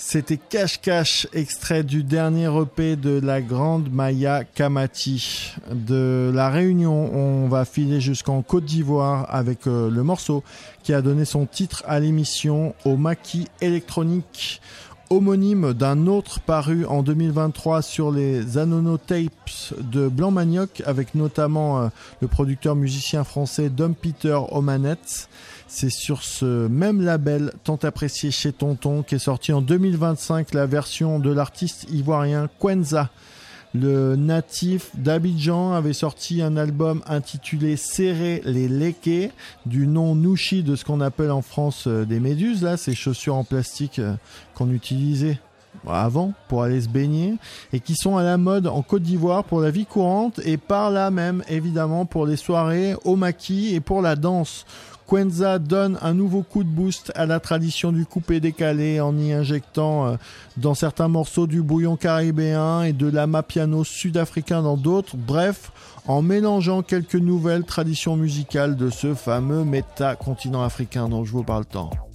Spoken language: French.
C'était Cache Cache, extrait du dernier EP de la grande Maya Kamati. De la Réunion, on va filer jusqu'en Côte d'Ivoire avec le morceau qui a donné son titre à l'émission, Au Maquis électronique, homonyme d'un autre paru en 2023 sur les Anono Tapes de Blanc Manioc, avec notamment le producteur musicien français Dom Peter aux manettes. C'est sur ce même label tant apprécié chez Tonton qu'est sorti en 2025 la version de l'artiste ivoirien Quenza. Le natif d'Abidjan avait sorti un album intitulé Serrer les Lékés, du nom Nouchi de ce qu'on appelle en France des méduses, là, ces chaussures en plastique qu'on utilisait avant pour aller se baigner, et qui sont à la mode en Côte d'Ivoire pour la vie courante et par là même évidemment pour les soirées au maquis et pour la danse. Quenza donne un nouveau coup de boost à la tradition du coupé-décalé en y injectant dans certains morceaux du bouillon caribéen et de l'amapiano sud-africain dans d'autres. Bref, en mélangeant quelques nouvelles traditions musicales de ce fameux méta-continent africain dont je vous parle tant.